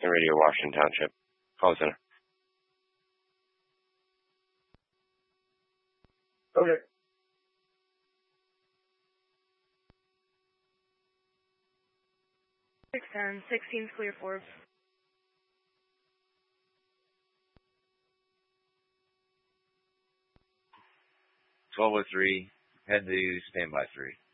Boston Radio, Washington Township. Call center. Okay. Six 16's clear, Forbes. 1203, head to standby 3.